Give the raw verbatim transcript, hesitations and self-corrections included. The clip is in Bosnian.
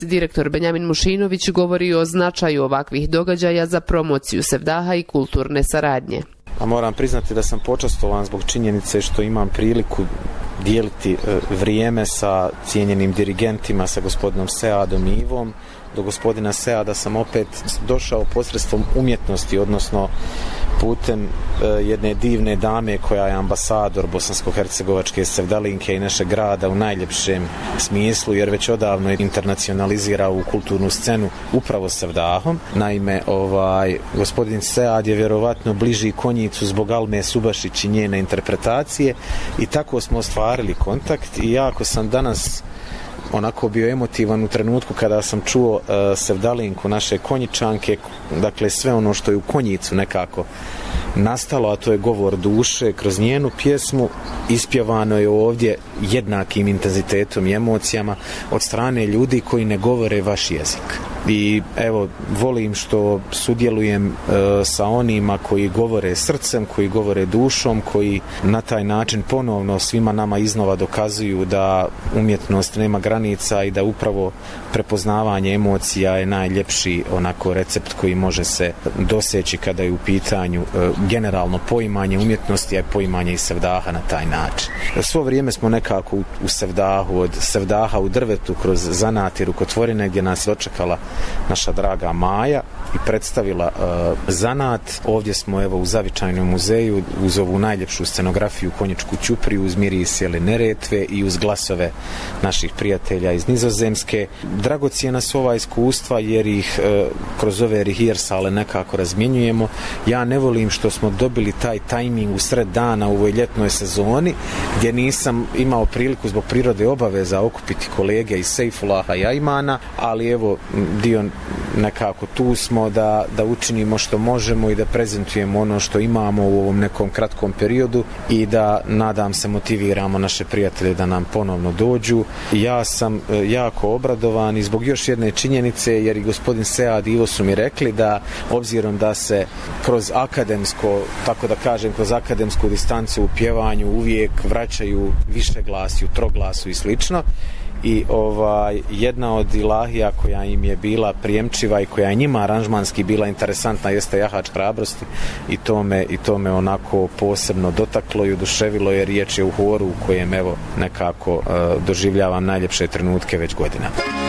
Direktor Benjamin Mušinović govori o značaju ovakvih događaja za promociju sevdaha i kulturne saradnje. A moram priznati da sam počastovan zbog činjenice što imam priliku dijeliti vrijeme sa cijenjenim dirigentima, sa gospodinom Seadom i Ivom. Do gospodina Seada sam opet došao posredstvom umjetnosti, odnosno putem jedne divne dame koja je ambasador bosansko-hercegovačke sevdalinke i našeg grada u najljepšem smislu, jer već odavno je internacionalizirao u kulturnu scenu upravo sevdahom. Naime, ovaj, gospodin Sead je vjerovatno bliži Konjicu zbog Alme Subašić i njene interpretacije i tako smo ostvarili kontakt i jako sam danas onako bio emotivan u trenutku kada sam čuo uh, sevdalinku naše Konjičanke, dakle sve ono što je u Konjicu nekako nastalo, a to je govor duše, kroz njenu pjesmu ispjevano je ovdje jednakim intenzitetom i emocijama od strane ljudi koji ne govore vaš jezik. I evo, volim što sudjelujem e, sa onima koji govore srcem, koji govore dušom, koji na taj način ponovno svima nama iznova dokazuju da umjetnost nema granica i da upravo prepoznavanje emocija je najljepši onako recept koji može se doseći kada je u pitanju e, generalno poimanje umjetnosti, a je poimanje i sevdaha na taj način. Svo vrijeme smo nekako u, u sevdahu, od sevdaha u drvetu kroz zanat i rukotvorine gdje nas dočekala naša draga Maja i predstavila uh, zanat. Ovdje smo evo u Zavičajnom muzeju uz ovu najljepšu scenografiju Konjičku ćupriju, uz miris jele Neretve i uz glasove naših prijatelja iz Nizozemske. Dragocjena su ova iskustva jer ih uh, kroz ove rehearsale nekako razmjenjujemo. Ja ne volim što smo dobili taj tajming u sred dana u ovoj ljetnoj sezoni gdje nisam imao priliku zbog prirode obaveza okupiti kolege iz Sejfulaha i Ajmana, ali evo dio nekako tu smo da, da učinimo što možemo i da prezentujemo ono što imamo u ovom nekom kratkom periodu i da, nadam se, motiviramo naše prijatelje da nam ponovno dođu. Ja sam jako obradovan i zbog još jedne činjenice, jer i gospodin Sead i Ivo su mi rekli da obzirom da se kroz akademsko, tako da kažem, kroz akademsku distancu u pjevanju uvijek vraćaju više glasi, u troglasu i slično, i ovaj jedna od ilahija koja im je bila prijemčiva i koja je njima aranžmanski bila interesantna jeste jahač hrabrosti i to me, i to me onako posebno dotaklo i oduševilo, jer riječ je u horu u kojem evo nekako uh, doživljavam najljepše trenutke već godina.